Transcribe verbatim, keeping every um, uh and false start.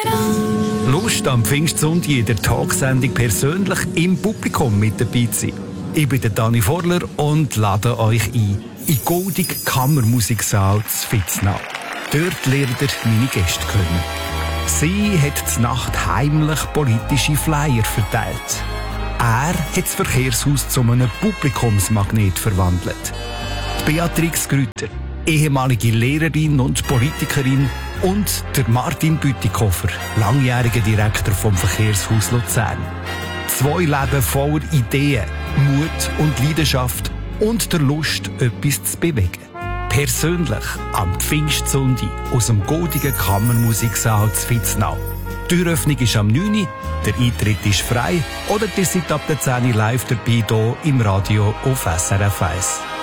Lust am Pfingstsonntag in der Talksendung persönlich im Publikum mit dabei zu sein. Ich bin der Dani Vorler und lade euch ein in die goldige Kammermusiksaal zu Vitznau. Dort lernt ihr meine Gäste kennen. Sie hat zur Nacht heimlich politische Flyer verteilt. Er hat das Verkehrshaus zu einem Publikumsmagnet verwandelt. Die Beatrix Grüter, ehemalige Lehrerin und Politikerin, und der Martin Bütikofer, langjähriger Direktor vom Verkehrshaus Luzern. Zwei Leben voller Ideen, Mut und Leidenschaft und der Lust, etwas zu bewegen. Persönlich am Pfingstsonntag aus dem goldigen Kammermusiksaal zu Vitznau. Die Türöffnung ist am neun Uhr, der Eintritt ist frei oder ihr seid ab der zehn Uhr live dabei hier im Radio auf S R F eins.